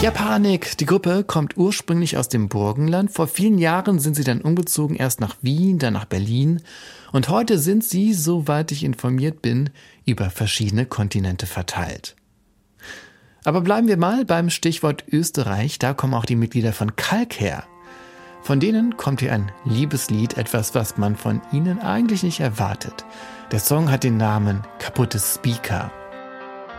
Japanik. Die Gruppe kommt ursprünglich aus dem Burgenland. Vor vielen Jahren sind sie dann umgezogen, erst nach Wien, dann nach Berlin. Und heute sind sie, soweit ich informiert bin, über verschiedene Kontinente verteilt. Aber bleiben wir mal beim Stichwort Österreich. Da kommen auch die Mitglieder von Kalk her. Von denen kommt hier ein Liebeslied, etwas, was man von ihnen eigentlich nicht erwartet. Der Song hat den Namen Kaputte Speaker.